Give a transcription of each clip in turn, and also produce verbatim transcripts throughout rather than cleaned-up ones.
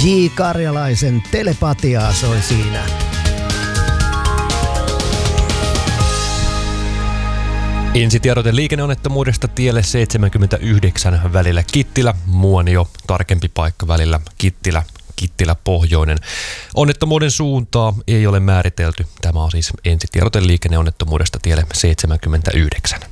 J. Karjalaisen Telepatiaa soi siinä. Ensitiedote liikenneonnettomuudesta tielle seitsemänkymmentäyhdeksän välillä Kittilä, Muonio, tarkempi paikka välillä Kittilä, Kittilä Pohjoinen. Onnettomuuden suuntaa ei ole määritelty. Tämä on siis ensitiedote liikenneonnettomuudesta tielle seitsemänkymmentäyhdeksän.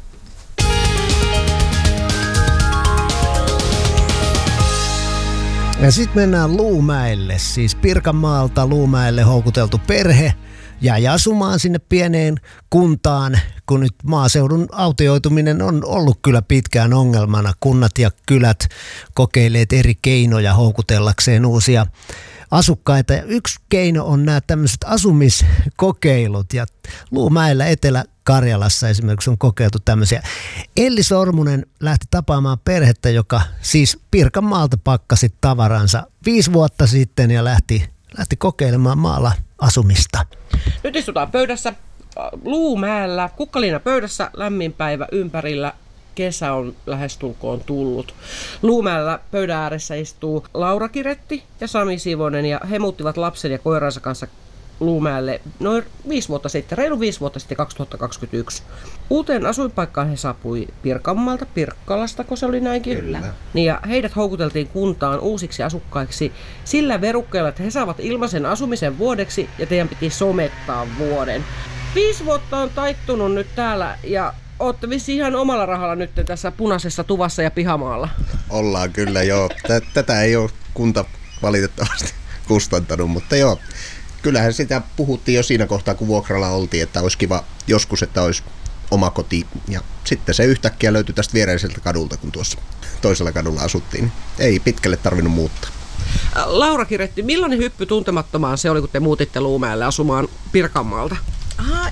Ja sitten mennään Luumäelle, siis Pirkanmaalta Luumäelle houkuteltu perhe jäi asumaan sinne pieneen kuntaan, kun nyt maaseudun autioituminen on ollut kyllä pitkään ongelmana. Kunnat ja kylät kokeilevat eri keinoja houkutellakseen uusia asukkaita. Ja yksi keino on nämä tämmöiset asumiskokeilut. Ja Luumäellä Etelä-Karjalassa esimerkiksi on kokeiltu tämmöisiä. Elli Sormunen lähti tapaamaan perhettä, joka siis Pirkanmaalta pakkasi tavaransa viisi vuotta sitten ja lähti, lähti kokeilemaan maalla asumista. Nyt istutaan pöydässä Luumäellä, kukkaliina pöydässä, lämmin päivä ympärillä. Kesä on lähestulkoon tullut. Luumäellä pöydän ääressä istuu Laura Kiretti ja Sami Sivonen ja he muuttivat lapsen ja koiransa kanssa Luumäelle noin viisi vuotta sitten, reilu viisi vuotta sitten kaksituhattakaksikymmentäyksi. Uuteen asuinpaikkaan he saapui Pirkanmaalta, Pirkkalasta, kun se oli näinkin. Kyllä. Niin ja heidät houkuteltiin kuntaan uusiksi asukkaiksi sillä verukkeella, että he saavat ilmaisen asumisen vuodeksi ja teidän piti somettaa vuoden. Viisi vuotta on taittunut nyt täällä ja ootte vissiin ihan omalla rahalla nyt tässä punaisessa tuvassa ja pihamaalla. Ollaan kyllä, joo. Tätä ei ole kunta valitettavasti kustantanut, mutta joo. Kyllähän sitä puhuttiin jo siinä kohtaa, kun vuokralla oltiin, että olisi kiva joskus, että olisi oma koti. Ja sitten se yhtäkkiä löytyi tästä viereiseltä kadulta, kun tuossa toisella kadulla asuttiin. Ei pitkälle tarvinnut muuttaa. Laura Kiretti, millainen hyppy tuntemattomaan se oli, kun te muutitte Luumäelle asumaan Pirkanmaalta? Aha,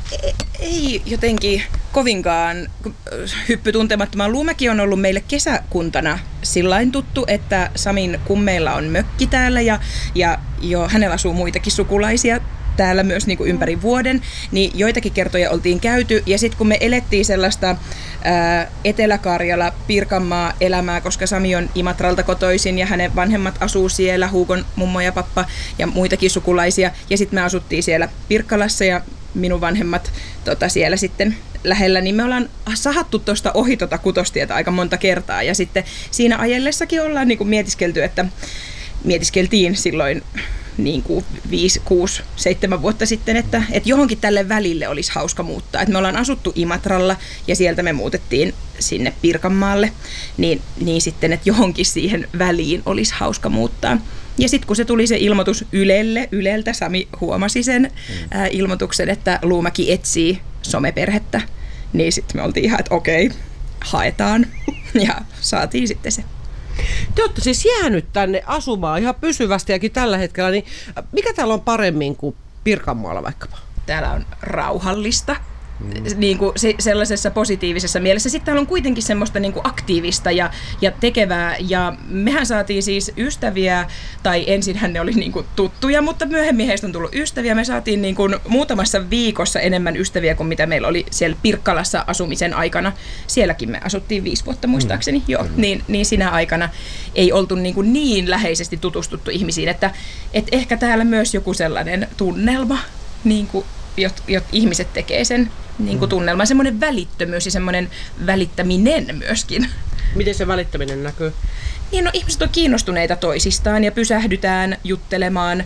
ei jotenkin kovinkaan hyppy tuntemattomaan. Luumäki on ollut meille kesäkuntana sillain tuttu, että Samin kummeilla on mökki täällä ja, ja jo hänellä asuu muitakin sukulaisia täällä myös niin kuin ympäri vuoden, niin joitakin kertoja oltiin käyty. Ja sitten kun me elettiin sellaista ää, Etelä-Karjala, Pirkanmaa elämää, koska Sami on Imatralta kotoisin ja hänen vanhemmat asuu siellä, Huukon mummo ja pappa ja muitakin sukulaisia. Ja sitten me asuttiin siellä Pirkkalassa ja minun vanhemmat tota, siellä sitten lähellä, niin me ollaan sahattu tuosta ohi tuota Kutostietä aika monta kertaa. Ja sitten siinä ajellessakin ollaan niin kuin mietiskelty, että mietiskeltiin silloin niin kuin viisi, kuusi, seitsemän vuotta sitten, että, että johonkin tälle välille olisi hauska muuttaa. Että me ollaan asuttu Imatralla ja sieltä me muutettiin sinne Pirkanmaalle, niin, niin sitten, että johonkin siihen väliin olisi hauska muuttaa. Ja sitten kun se tuli se ilmoitus Ylelle, Yleltä Sami huomasi sen mm. ää, ilmoituksen, että Luumäki etsii someperhettä, niin sitten me oltiin ihan, että okei, haetaan ja saatiin sitten se. Te olette siis jäänyt tänne asumaan ihan pysyvästiäkin tällä hetkellä, niin mikä täällä on paremmin kuin Pirkanmaalla vaikkapa? Täällä on rauhallista. Mm. Niin kuin se, sellaisessa positiivisessa mielessä. Sitten täällä on kuitenkin semmoista niin kuin aktiivista ja, ja tekevää. Ja mehän saatiin siis ystäviä, tai ensinhän ne oli niin kuin tuttuja, mutta myöhemmin heistä on tullut ystäviä. Me saatiin niin kuin muutamassa viikossa enemmän ystäviä kuin mitä meillä oli siellä Pirkkalassa asumisen aikana. Sielläkin me asuttiin viisi vuotta muistaakseni. Mm. Joo, mm. niin, niin sinä aikana ei oltu niin, kuin niin läheisesti tutustuttu ihmisiin, että, että ehkä täällä myös joku sellainen tunnelma, niin kuin Jot, jot ihmiset tekee sen niin kuin tunnelman, semmoinen välittömyys ja semmoinen välittäminen myöskin. Miten se välittäminen näkyy? Niin, no, ihmiset on kiinnostuneita toisistaan ja pysähdytään juttelemaan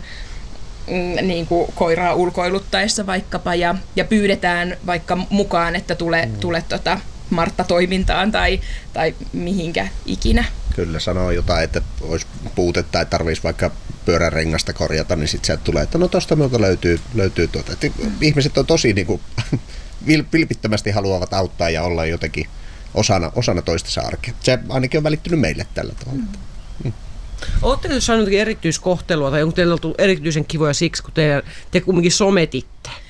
mm, niin kuin koiraa ulkoiluttaessa vaikkapa ja, ja pyydetään vaikka mukaan, että tule, mm. tule tota Martta-toimintaan tai, tai mihinkä ikinä. Kyllä, sanoo jotain, että olisi puutetta, että tarvitsisi vaikka pyörärengasta korjata, niin sitten sieltä tulee, että no tosta minulta löytyy, löytyy tuota. Että ihmiset on tosi niin kuin, vilpittömästi haluavat auttaa ja olla jotenkin osana, osana toistensa arkea. Se ainakin on välittynyt meille tällä tavalla. Mm. Mm. Oletteko te saaneet erityiskohtelua tai onko teillä oltu erityisen kivoja siksi, kun te, te kumminkin sometitte?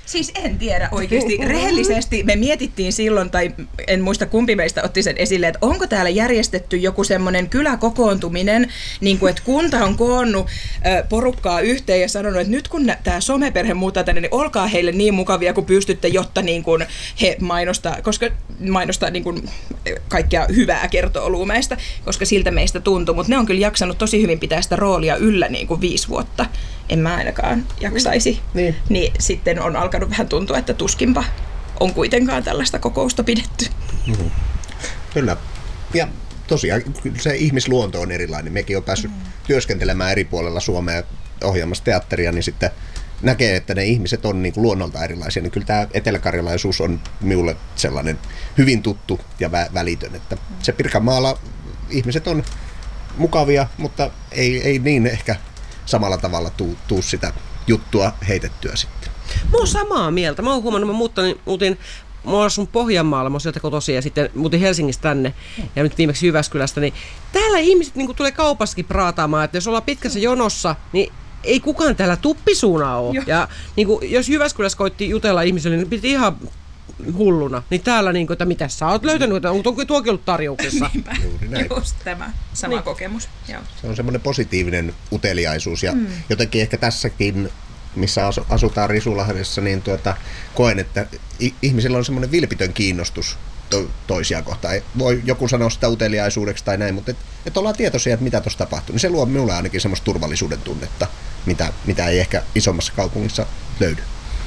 Siis en tiedä oikeasti. Rehellisesti me mietittiin silloin, tai en muista kumpi meistä otti sen esille, että onko täällä järjestetty joku semmoinen kyläkokoontuminen, niin kuin että kunta on koonnut äh, porukkaa yhteen ja sanonut, että nyt kun tämä someperhe muuttaa tänne, niin olkaa heille niin mukavia kuin pystytte, jotta niin kuin he mainostaa, koska mainostaa niin kuin kaikkea hyvää kertoo Luumäestä, koska siltä meistä tuntuu, mutta ne on kyllä jaksanut tosi hyvin pitää sitä roolia yllä niin kuin viisi vuotta. En mä ainakaan jaksaisi. Niin. Niin sitten on alkanut vähän tuntua, että tuskinpa on kuitenkaan tällaista kokousta pidetty. Mm-hmm. Kyllä. Ja tosiaan se ihmisluonto on erilainen. Mekin on päässyt mm. työskentelemään eri puolella Suomea ohjaamassa teatteria, niin sitten näkee, että ne ihmiset on niin kuin luonnolta erilaisia. Niin kyllä tämä eteläkarjalaisuus on minulle sellainen hyvin tuttu ja vä- välitön. Että se Pirkanmaalla ihmiset on mukavia, mutta ei, ei niin ehkä samalla tavalla tuu, tuu sitä juttua heitettyä sitten. Mä oon samaa mieltä. Mä oon huomannut, mä muutin, muutin mä oon asunut Pohjanmaalla, mä oon sieltä kotoisin ja sitten muutin Helsingistä tänne ja nyt viimeksi Jyväskylästä, niin täällä ihmiset niin tulee kaupassakin praataamaan, että jos ollaan pitkässä jonossa, niin ei kukaan täällä tuppisuuna ole. Joo. Ja niin kuin, jos Jyväskylässä koitti jutella ihmisille, niin piti ihan hulluna. Niin täällä, niin kuin, että mitä sä oot löytänyt, että onko tuokin ollut tarjouksessa? Niinpä. Just tämä sama niin. kokemus. Joo. Se on semmoinen positiivinen uteliaisuus ja mm. jotenkin ehkä tässäkin, missä asutaan Risulahdessa, niin tuota, koen, että ihmisillä on semmoinen vilpitön kiinnostus to- toisia kohtaan. Voi joku sanoa sitä uteliaisuudeksi tai näin, mutta et, et ollaan tietoisia, että mitä tuossa tapahtuu. Niin se luo minulle ainakin semmoista turvallisuuden tunnetta, mitä, mitä ei ehkä isommassa kaupungissa löydy.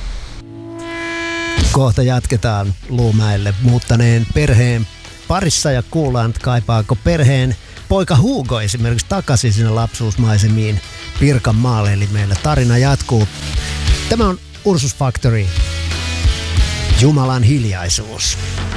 Kohta jatketaan Luumäelle muuttaneen perheen parissa ja kuullaan, että kaipaako perheen poika Hugo esimerkiksi takaisin sinne lapsuusmaisemiin Pirkanmaalle, eli meillä tarina jatkuu. Tämä on Ursus Factory, Jumalan hiljaisuus.